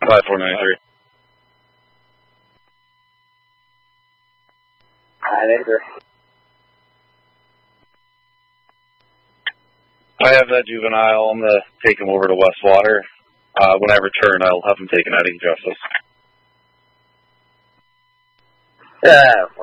5493. Victor. I have that juvenile. I'm going to take him over to Westwater. When I return, I'll have him taken out of justice.